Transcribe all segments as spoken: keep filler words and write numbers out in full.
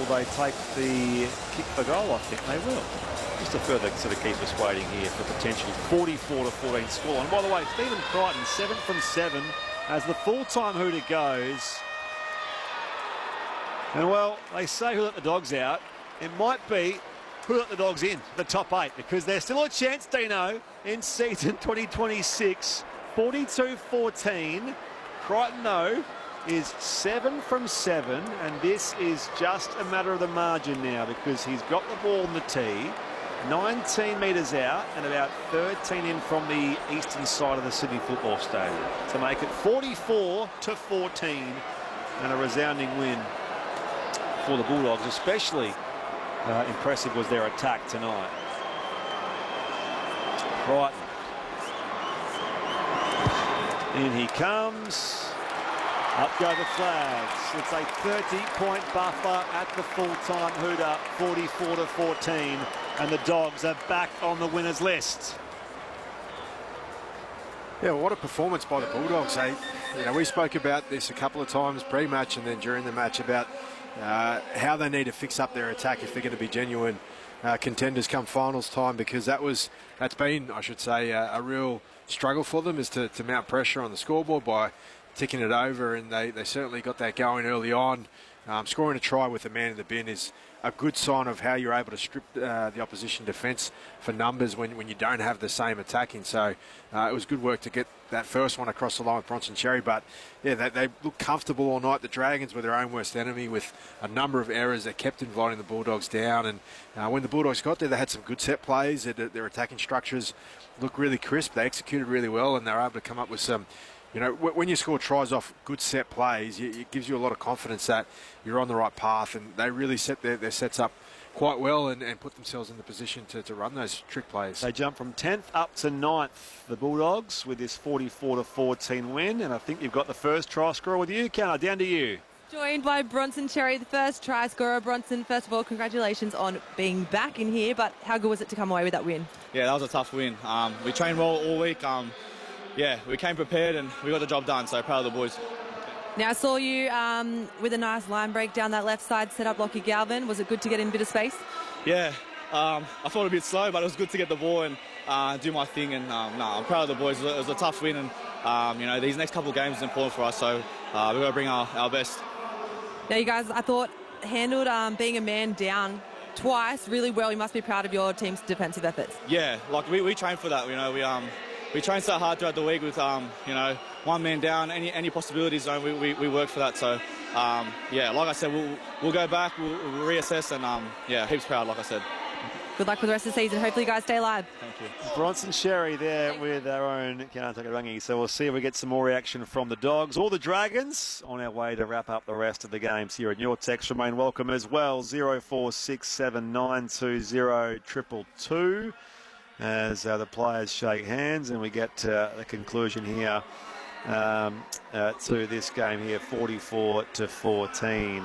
they take the kick for goal? I think they will. Just to further sort of keep us waiting here for potential forty-four to fourteen score. And by the way, Stephen Crichton, seven from seven as the full-time hooter goes. And well, they say who let the dogs out. It might be who let the dogs in, the top eight, because there's still a chance, Dino, in season twenty twenty-six. forty-two fourteen. Crichton, though, is seven from seven, and this is just a matter of the margin now because he's got the ball in the tee, nineteen metres out and about thirteen in from the eastern side of the Sydney Football Stadium to make it forty-four to fourteen, and a resounding win for the Bulldogs. Especially uh, impressive was their attack tonight. Crichton. In he comes. Up go the flags. It's a thirty-point buffer at the full-time hooter, forty-four to fourteen, and the Dogs are back on the winners list. Yeah, well, what a performance by the Bulldogs. Eh? You know, we spoke about this a couple of times pre-match and then during the match about uh, how they need to fix up their attack if they're going to be genuine uh, contenders come finals time, because that was that's been, I should say, uh, a real struggle for them, is to, to mount pressure on the scoreboard by ticking it over, and they, they certainly got that going early on. Um, scoring a try with a man in the bin is a good sign of how you're able to strip uh, the opposition defence for numbers when, when you don't have the same attacking. So uh, it was good work to get that first one across the line with Bronson Xerri. But yeah, they, they looked comfortable all night. The Dragons were their own worst enemy with a number of errors that kept inviting the Bulldogs down. And uh, when the Bulldogs got there, they had some good set plays. Their, their attacking structures looked really crisp. They executed really well, and they were able to come up with some. You know, when you score tries off good set plays, it gives you a lot of confidence that you're on the right path, and they really set their, their sets up quite well and, and put themselves in the position to, to run those trick plays. They jump from tenth up to ninth, the Bulldogs, with this forty-four to fourteen win, and I think you've got the first try scorer with you. Counter, down to you. Joined by Bronson Xerri, the first try scorer. Bronson, first of all, congratulations on being back in here, but how good was it to come away with that win? Yeah, that was a tough win. Um, we trained well all week. Um, Yeah, we came prepared and we got the job done, so proud of the boys. Now, I saw you um, with a nice line break down that left side, set up Lockie Galvin. Was it good to get in a bit of space? Yeah, um, I thought it a bit slow, but it was good to get the ball and uh, do my thing. And um, no, I'm proud of the boys. It was a, it was a tough win, and um, you know, these next couple of games is important for us, so uh, we've got to bring our, our best. Now, you guys, I thought, handled um, being a man down twice really well. You must be proud of your team's defensive efforts. Yeah, like we, we trained for that. You know, we um. We train so hard throughout the week with, um, you know, one man down, any any possibilities, we, we, we work for that. So, um, yeah, like I said, we'll, we'll go back, we'll, we'll reassess, and, um, yeah, heaps proud, like I said. Good luck with the rest of the season. Hopefully you guys stay live. Thank you. Bronson Xerri there with our own Count Takarangi. So we'll see if we get some more reaction from the Dogs or the Dragons on our way to wrap up the rest of the games here. And your texts remain welcome as well. zero four six seven nine two zero two two two. As uh, the players shake hands and we get to the conclusion here um, uh, to this game here, forty-four to fourteen.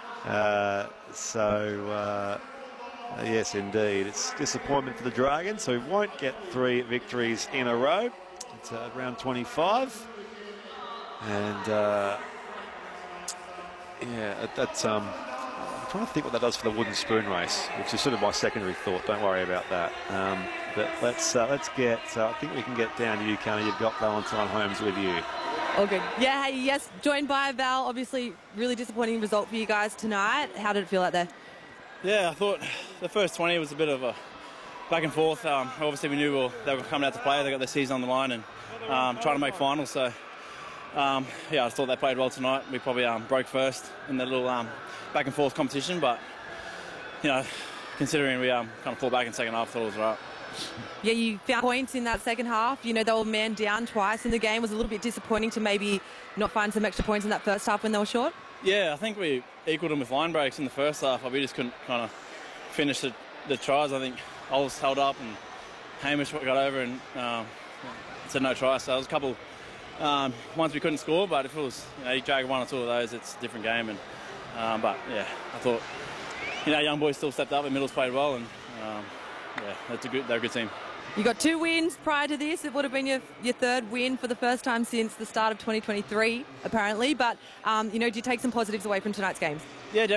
Uh, so, uh, yes, indeed, it's disappointment for the Dragons, who won't get three victories in a row. It's uh, round twenty-five. And, uh, yeah, that's... Um, I'm trying to think what that does for the wooden spoon race, which is sort of my secondary thought. Don't worry about that. Um, but let's uh, let's get. Uh, I think we can get down to you, Conor. You've got Valentine Holmes with you. All good. Yeah. Hey, yes. Joined by Val. Obviously, really disappointing result for you guys tonight. How did it feel out there? Yeah, I thought the first twenty was a bit of a back and forth. Um, obviously, we knew we were, they were coming out to play. They got their season on the line and um, trying to make finals. So, um, yeah, I thought they played well tonight. We probably um, broke first in the little. Um, back and forth competition, but you know, considering we um, kind of pulled back in the second half, I thought it was right. Yeah, you found points in that second half. You know, they were man down twice in the game. It was a little bit disappointing to maybe not find some extra points in that first half when they were short. Yeah, I think we equalled them with line breaks in the first half, but we just couldn't kind of finish the, the tries. I think I was held up and Hamish got over and um, said no try. So there was a couple um, ones we couldn't score, but if it was, you know, you drag one or two of those, it's a different game. And Um, but yeah, I thought, you know, young boys still stepped up and Middles played well, and um, yeah, that's a good, they're a good team. You got two wins prior to this. It would have been your, your third win for the first time since the start of twenty twenty-three, apparently. But um, you know, do you take some positives away from tonight's games? Yeah, definitely.